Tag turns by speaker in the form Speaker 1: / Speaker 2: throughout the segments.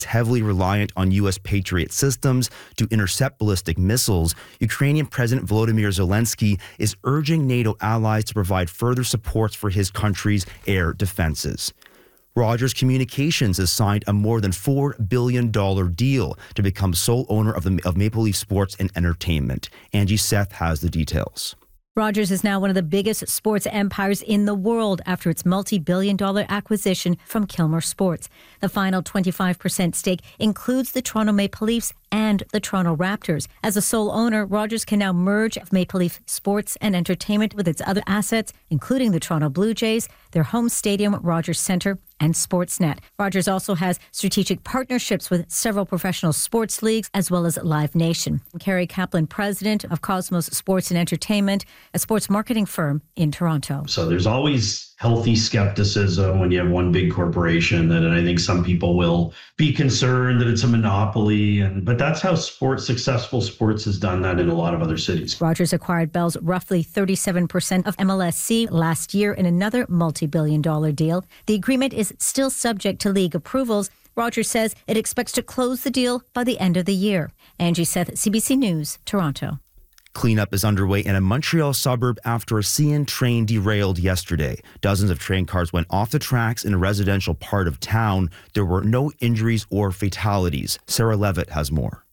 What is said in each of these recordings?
Speaker 1: heavily reliant on U.S. Patriot systems to intercept ballistic missiles, Ukrainian President Volodymyr Zelensky is urging NATO allies to provide further supports for his country's air defenses. Rogers Communications has signed a more than $4 billion deal to become sole owner of Maple Leaf Sports and Entertainment. Angie Seth has the details.
Speaker 2: Rogers is now one of the biggest sports empires in the world after its multi-billion-dollar acquisition from Kilmer Sports. The final 25% stake includes the Toronto Maple Leafs and the Toronto Raptors. As a sole owner, Rogers can now merge Maple Leaf Sports and Entertainment with its other assets, including the Toronto Blue Jays, their home stadium, Rogers Centre, and Sportsnet. Rogers also has strategic partnerships with several professional sports leagues as well as Live Nation. Carrie Kaplan, president of Cosmos Sports and Entertainment, a sports marketing firm in Toronto.
Speaker 3: So there's always healthy skepticism when you have one big corporation, and I think some people will be concerned that it's a monopoly, but that's how successful sports has done that in a lot of other cities.
Speaker 2: Rogers acquired Bell's roughly 37% of MLSC last year in another multi-billion-dollar deal. The agreement is still subject to league approvals. Rogers says it expects to close the deal by the end of the year. Angie Seth, CBC News, Toronto.
Speaker 1: Cleanup is underway in a Montreal suburb after a CN train derailed yesterday. Dozens of train cars went off the tracks in a residential part of town. There were no injuries or fatalities. Sarah Levitt has more.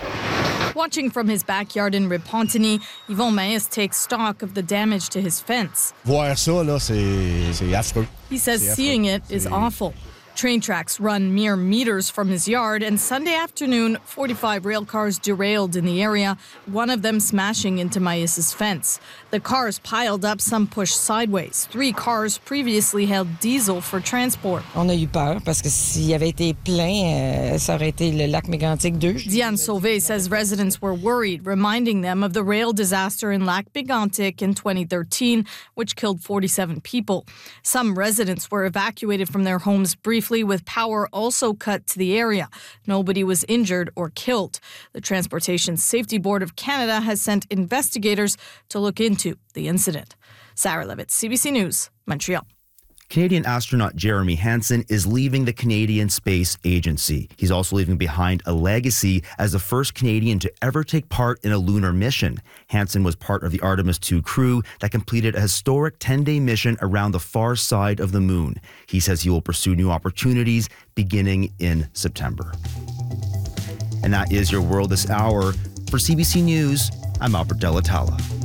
Speaker 4: Watching from his backyard in Repentigny, Yvon Maïs takes stock of the damage to his fence.
Speaker 5: Voir ça, là, c'est affreux.
Speaker 4: He says seeing it is awful. Train tracks run mere meters from his yard, and Sunday afternoon, 45 rail cars derailed in the area, one of them smashing into Maïs's fence. The cars piled up, some pushed sideways. 3 cars previously held diesel for transport.
Speaker 6: On a eu peur parce que s'il avait été plein, ça aurait été le lac Mégantic 2.
Speaker 4: Diane Sauvé says residents were worried, reminding them of the rail disaster in Lac Mégantic in 2013, which killed 47 people. Some residents were evacuated from their homes briefly, with power also cut to the area. Nobody was injured or killed. The Transportation Safety Board of Canada has sent investigators to look into the incident. Sarah Levitt, CBC News, Montreal.
Speaker 1: Canadian astronaut Jeremy Hansen is leaving the Canadian Space Agency. He's also leaving behind a legacy as the first Canadian to ever take part in a lunar mission. Hansen was part of the Artemis II crew that completed a historic 10-day mission around the far side of the moon. He says he will pursue new opportunities beginning in September. And that is your world this hour. For CBC News, I'm Albert Delatala.